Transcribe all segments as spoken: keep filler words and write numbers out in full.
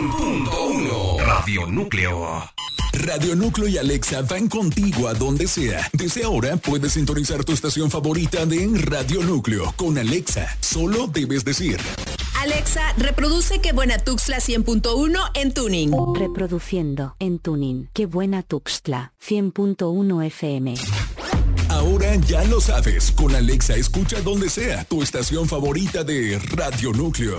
cien punto uno. Radio Núcleo. Radio Núcleo y Alexa van contigo a donde sea. Desde ahora puedes sintonizar tu estación favorita de Radio Núcleo con Alexa. Solo debes decir: Alexa, reproduce Qué Buena Tuxtla cien punto uno en Tuning. Reproduciendo en Tuning Qué Buena Tuxtla cien punto uno F M. Ahora ya lo sabes. Con Alexa escucha donde sea tu estación favorita de Radio Núcleo.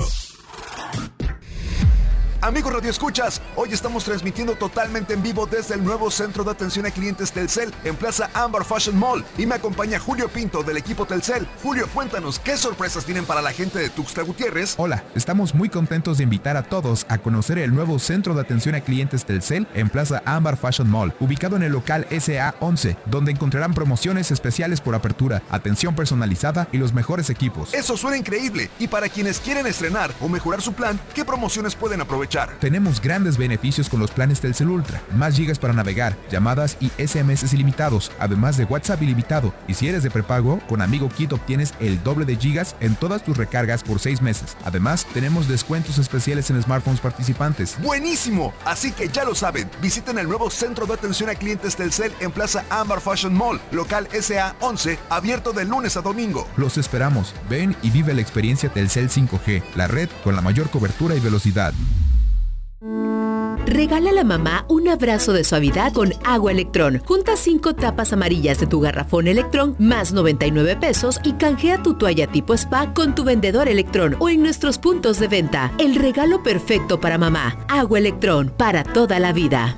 Amigos Radio Escuchas, hoy estamos transmitiendo totalmente en vivo desde el nuevo Centro de Atención a Clientes Telcel en Plaza Ámbar Fashion Mall y me acompaña Julio Pinto del equipo Telcel. Julio, cuéntanos, ¿qué sorpresas tienen para la gente de Tuxtla Gutiérrez? Hola, estamos muy contentos de invitar a todos a conocer el nuevo Centro de Atención a Clientes Telcel en Plaza Ámbar Fashion Mall, ubicado en el local S A once, donde encontrarán promociones especiales por apertura, atención personalizada y los mejores equipos. Eso suena increíble. Y para quienes quieren estrenar o mejorar su plan, ¿qué promociones pueden aprovechar? Tenemos grandes beneficios con los planes Telcel Ultra, más gigas para navegar, llamadas y S M S ilimitados, además de WhatsApp ilimitado. Y si eres de prepago, con Amigo Kit obtienes el doble de gigas en todas tus recargas por seis meses. Además, tenemos descuentos especiales en smartphones participantes. ¡Buenísimo! Así que ya lo saben, visiten el nuevo Centro de Atención a Clientes Telcel en Plaza Ámbar Fashion Mall, local S A once, abierto de lunes a domingo. Los esperamos. Ven y vive la experiencia Telcel cinco G, la red con la mayor cobertura y velocidad. Regala a la mamá un abrazo de suavidad con Agua Electrón. Junta cinco tapas amarillas de tu garrafón Electrón más noventa y nueve pesos y canjea tu toalla tipo spa con tu vendedor Electrón o en nuestros puntos de venta. El regalo perfecto para mamá. Agua Electrón, para toda la vida.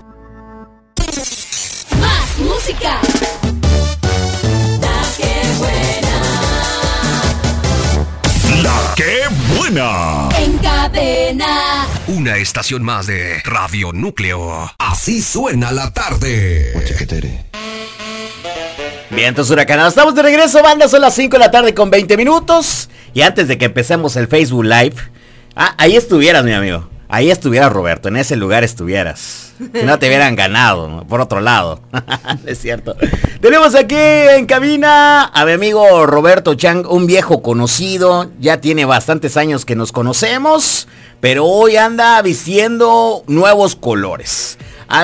Más música. La que buena. La que buena. En cadena. Una estación más de Radio Núcleo. Así suena la tarde. Vientos huracanados. Estamos de regreso, banda. Son las cinco de la tarde con veinte minutos. Y antes de que empecemos el Facebook Live. Ah, ahí estuvieras, mi amigo. Ahí estuviera Roberto. En ese lugar estuvieras. Si no te hubieran ganado, ¿no? Por otro lado. Es cierto. Tenemos aquí en cabina a mi amigo Roberto Chang, un viejo conocido. Ya tiene bastantes años que nos conocemos, pero hoy anda vistiendo nuevos colores.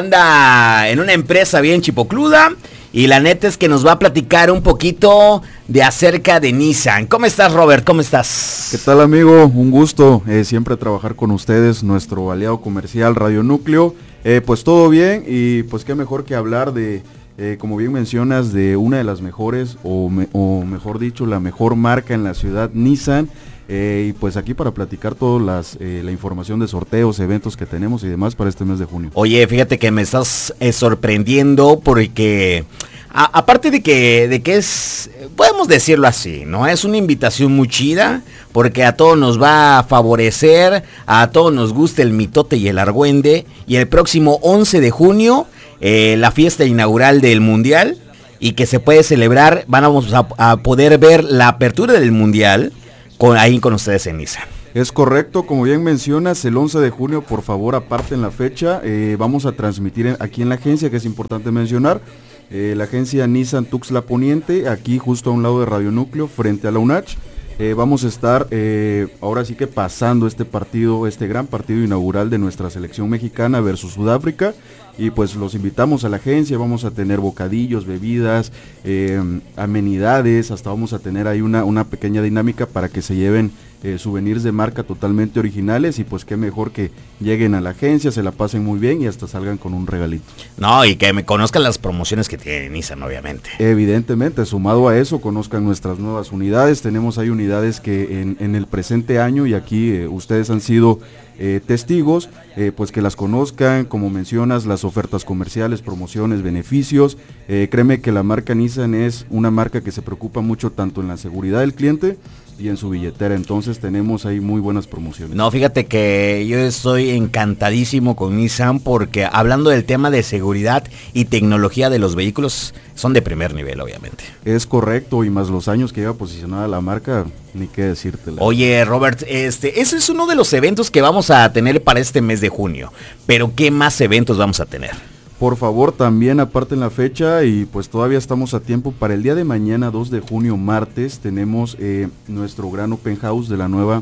Anda en una empresa bien chipocluda. Y la neta es que nos va a platicar un poquito de acerca de Nissan. ¿Cómo estás, Robert? ¿Cómo estás? ¿Qué tal, amigo? Un gusto eh, siempre trabajar con ustedes, nuestro aliado comercial Radio Núcleo. Eh, pues todo bien y pues qué mejor que hablar de, eh, como bien mencionas, de una de las mejores o, me, o mejor dicho, la mejor marca en la ciudad, Nissan. Eh, y pues aquí para platicar toda las eh, la información de sorteos, eventos que tenemos y demás para este mes de junio. Oye, fíjate que me estás eh, sorprendiendo porque a, aparte de que de que es, podemos decirlo así, ¿no? Es una invitación muy chida porque a todos nos va a favorecer, a todos nos gusta el mitote y el argüende y el próximo once de junio eh, la fiesta inaugural del Mundial y que se puede celebrar, vamos a, a poder ver la apertura del Mundial. Con, ahí con ustedes en Nissan. Es correcto, como bien mencionas, el once de junio, por favor, aparten la fecha, eh, vamos a transmitir en, aquí en la agencia, que es importante mencionar, eh, la agencia Nissan Tuxtla Poniente, aquí justo a un lado de Radio Núcleo, frente a la UNACH. Eh, vamos a estar eh, ahora sí que pasando este partido, este gran partido inaugural de nuestra selección mexicana versus Sudáfrica. Y pues los invitamos a la agencia, vamos a tener bocadillos, bebidas, eh, amenidades, hasta vamos a tener ahí una, una pequeña dinámica para que se lleven eh, souvenirs de marca totalmente originales y pues qué mejor que lleguen a la agencia, se la pasen muy bien y hasta salgan con un regalito. No, y que me conozcan las promociones que tiene Nissan, obviamente. Evidentemente, sumado a eso, conozcan nuestras nuevas unidades, tenemos ahí unidades que en, en el presente año y aquí eh, ustedes han sido Eh, testigos, eh, pues que las conozcan, como mencionas, las ofertas comerciales, promociones, beneficios. Eh, créeme que la marca Nissan es una marca que se preocupa mucho tanto en la seguridad del cliente y en su billetera, entonces tenemos ahí muy buenas promociones. No, fíjate que yo estoy encantadísimo con Nissan porque hablando del tema de seguridad y tecnología de los vehículos, son de primer nivel, obviamente. Es correcto, y más los años que lleva posicionada la marca, ni qué decírtela. Oye, Robert, este, ese es uno de los eventos que vamos a tener para este mes de junio, pero ¿qué más eventos vamos a tener? Por favor, también aparten la fecha y pues todavía estamos a tiempo. Para el día de mañana, dos de junio, martes, tenemos eh, nuestro gran open house de la nueva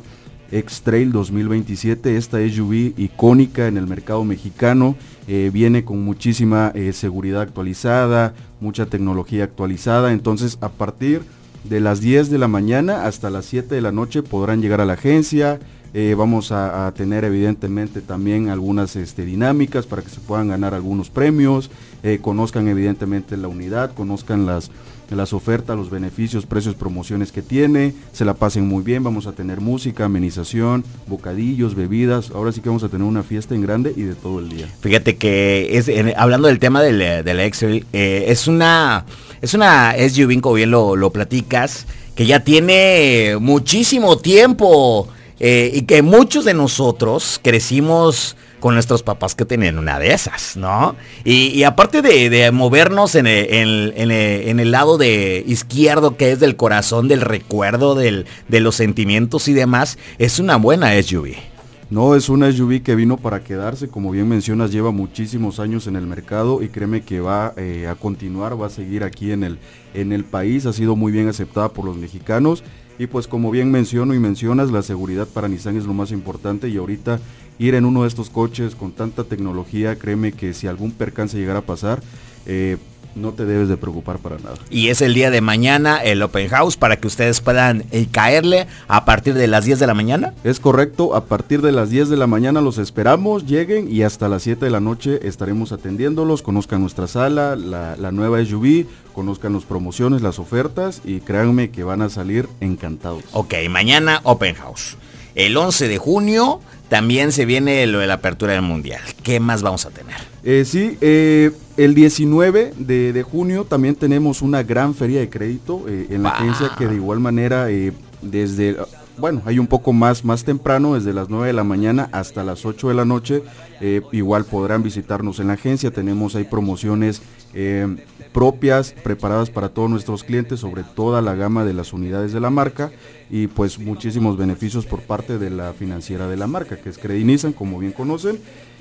X-Trail dos mil veintisiete. Esta S U V icónica en el mercado mexicano, eh, viene con muchísima eh, seguridad actualizada, mucha tecnología actualizada. Entonces, a partir de las diez de la mañana hasta las siete de la noche podrán llegar a la agencia. Eh, vamos a, a tener evidentemente también algunas este, dinámicas para que se puedan ganar algunos premios, eh, conozcan evidentemente la unidad, conozcan las, las ofertas, los beneficios, precios, promociones que tiene, se la pasen muy bien. Vamos a tener música, amenización, bocadillos, bebidas. Ahora sí que vamos a tener una fiesta en grande y de todo el día. Fíjate que es, en, hablando del tema del, del X-Trail, eh, es una es una S U V, como bien lo, lo platicas, que ya tiene muchísimo tiempo. Eh, y que muchos de nosotros crecimos con nuestros papás que tenían una de esas, ¿no? Y, y aparte de, de movernos en el, en, en, el, en el lado de izquierdo, que es del corazón, del recuerdo, del, de los sentimientos y demás, es una buena S U V. No, es una S U V que vino para quedarse, como bien mencionas, lleva muchísimos años en el mercado y créeme que va eh, a continuar, va a seguir aquí en el, en el país, ha sido muy bien aceptada por los mexicanos. Y pues como bien menciono y mencionas, la seguridad para Nissan es lo más importante, y ahorita ir en uno de estos coches con tanta tecnología, créeme que si algún percance llegara a pasar, eh, no te debes de preocupar para nada. Y es el día de mañana el Open House para que ustedes puedan eh, caerle a partir de las diez de la mañana. Es correcto, a partir de las diez de la mañana los esperamos, lleguen y hasta las siete de la noche estaremos atendiéndolos, conozcan nuestra sala, la, la nueva S U V, conozcan las promociones, las ofertas y créanme que van a salir encantados. Ok, mañana Open House. El once de junio también se viene lo de la apertura del Mundial. ¿Qué más vamos a tener? Eh, sí, eh, el diecinueve de, de junio también tenemos una gran feria de crédito eh, en la bah. agencia, que de igual manera eh, desde, bueno, hay un poco más, más temprano, desde las nueve de la mañana hasta las ocho de la noche, eh, igual podrán visitarnos en la agencia. Tenemos ahí promociones eh, propias, preparadas para todos nuestros clientes, sobre toda la gama de las unidades de la marca, y pues muchísimos beneficios por parte de la financiera de la marca, que es Credit Nissan, como bien conocen.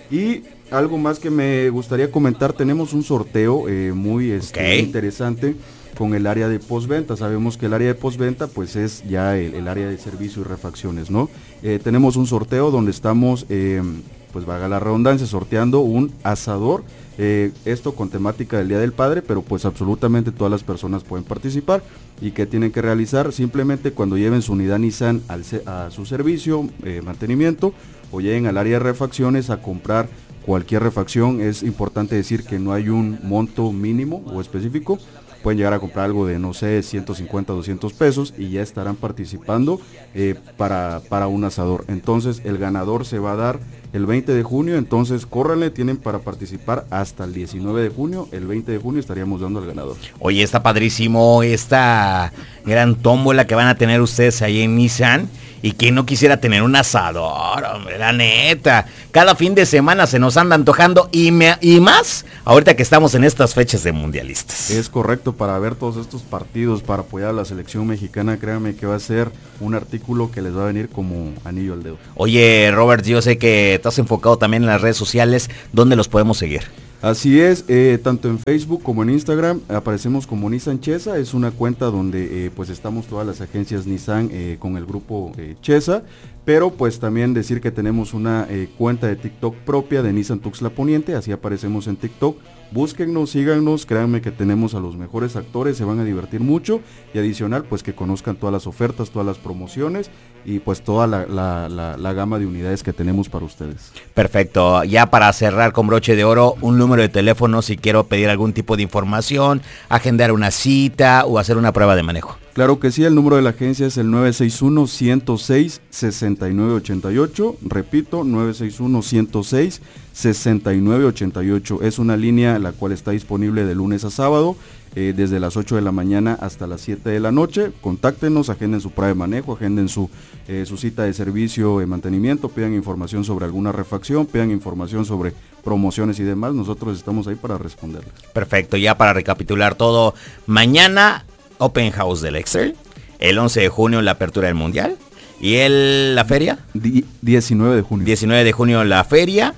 Y algo más que me gustaría comentar, tenemos un sorteo eh, muy este, okay. interesante con el área de postventa. Sabemos que el área de postventa pues es ya el, el área de servicio y refacciones, ¿no? Eh, tenemos un sorteo donde estamos, eh, pues valga la redundancia, sorteando un asador, eh, esto con temática del Día del Padre, pero pues absolutamente todas las personas pueden participar. ¿Y qué tienen que realizar? Simplemente cuando lleven su unidad Nissan al, a su servicio, eh, mantenimiento, o lleguen al área de refacciones a comprar cualquier refacción. Es importante decir que no hay un monto mínimo o específico. Pueden llegar a comprar algo de, no sé, ciento cincuenta, doscientos pesos y ya estarán participando eh, para, para un asador. Entonces el ganador se va a dar el veinte de junio, entonces córranle, tienen para participar hasta el diecinueve de junio, el veinte de junio estaríamos dando al ganador. Oye, está padrísimo esta gran tómbola que van a tener ustedes ahí en Nissan. Y quien no quisiera tener un asador, hombre, la neta. Cada fin de semana se nos anda antojando y, me, y más ahorita que estamos en estas fechas de mundialistas. Es correcto, para ver todos estos partidos, para apoyar a la selección mexicana, créanme que va a ser un artículo que les va a venir como anillo al dedo. Oye, Robert, yo sé que estás enfocado también en las redes sociales. ¿Dónde los podemos seguir? Así es, eh, tanto en Facebook como en Instagram aparecemos como Nissan Chesa. Es una cuenta donde eh, pues estamos todas las agencias Nissan eh, con el grupo eh, Chesa, pero pues también decir que tenemos una eh, cuenta de TikTok propia de Nissan Tuxtla Poniente, así aparecemos en TikTok. Búsquennos, síganos, créanme que tenemos a los mejores actores, se van a divertir mucho, y adicional pues que conozcan todas las ofertas, todas las promociones y pues toda la, la, la, la gama de unidades que tenemos para ustedes. Perfecto, ya para cerrar con broche de oro, un número de teléfono si quiero pedir algún tipo de información, agendar una cita o hacer una prueba de manejo. Claro que sí, el número de la agencia es el nueve seis uno, ciento seis, sesenta y nueve ochenta y ocho, repito, nueve seis uno, ciento seis, sesenta y nueve ochenta y ocho. Es una línea la cual está disponible de lunes a sábado, eh, desde las ocho de la mañana hasta las siete de la noche. Contáctenos, agenden su prueba de manejo, agenden su, eh, su cita de servicio de mantenimiento, pidan información sobre alguna refacción, pidan información sobre promociones y demás. Nosotros estamos ahí para responderles. Perfecto, ya para recapitular todo, mañana Open House del X-Trail, el once de junio la apertura del Mundial, y el, la feria Di- diecinueve de junio. diecinueve de junio la feria,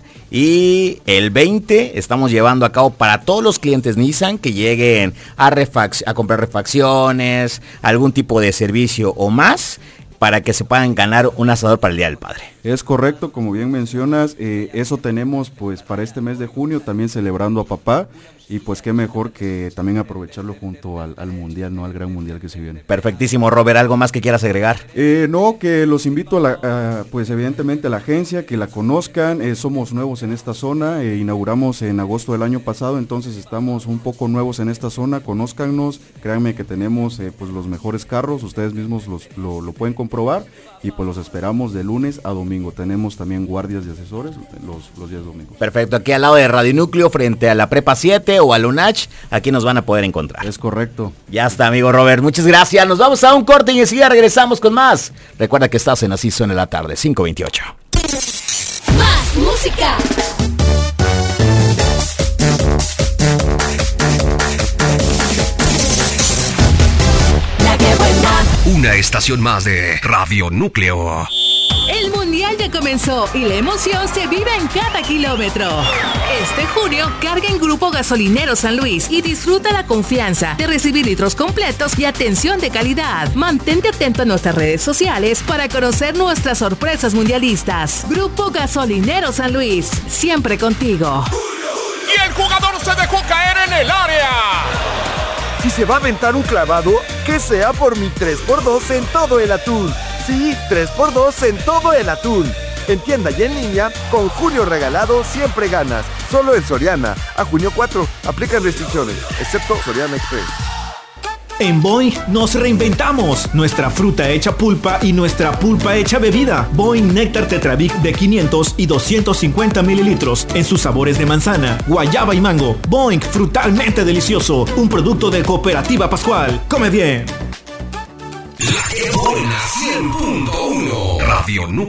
y el veinte estamos llevando a cabo para todos los clientes Nissan que lleguen a, refac- a comprar refacciones, algún tipo de servicio o más. para que se puedan ganar un asador para el Día del Padre. Es correcto, como bien mencionas, eh, eso tenemos pues para este mes de junio, también celebrando a papá, y pues qué mejor que también aprovecharlo junto al, al mundial, no al gran mundial que se viene. Perfectísimo, Robert, ¿algo más que quieras agregar? Eh, no, que los invito a, la, a pues evidentemente a la agencia, que la conozcan, eh, somos nuevos en esta zona, eh, inauguramos en agosto del año pasado, entonces estamos un poco nuevos en esta zona, conózcanos, créanme que tenemos eh, pues los mejores carros, ustedes mismos los, lo, lo pueden comprobar, y pues los esperamos de lunes a domingo. Tenemos también guardias y asesores los, los días domingos. Perfecto, aquí al lado de Radio Núcleo, frente a la Prepa siete o al UNACH, aquí nos van a poder encontrar. Es correcto. Ya está, amigo Robert, muchas gracias. Nos vamos a un corte y enseguida regresamos con más. Recuerda que estás en Así Suena la Tarde, cinco veintiocho. Más música. La que buena. Una estación más de Radio Núcleo. El Mundial ya comenzó y la emoción se vive en cada kilómetro. Este junio, carga en Grupo Gasolinero San Luis y disfruta la confianza de recibir litros completos y atención de calidad. Mantente atento a nuestras redes sociales para conocer nuestras sorpresas mundialistas. Grupo Gasolinero San Luis, siempre contigo. Y el jugador se dejó caer en el área. Si se va a aventar un clavado, que sea por mi tres por dos en todo el atún. Sí, tres por dos en todo el atún. En tienda y en línea, con Junio regalado siempre ganas. Solo en Soriana. A junio cuatro, aplican restricciones, excepto Soriana Express. En Boing nos reinventamos. Nuestra fruta hecha pulpa y nuestra pulpa hecha bebida. Boing Néctar Tetrabric de quinientos y doscientos cincuenta mililitros en sus sabores de manzana, guayaba y mango. Boing, frutalmente delicioso. Un producto de Cooperativa Pascual. Come bien. La que buena cien punto uno. Radio Núcleo.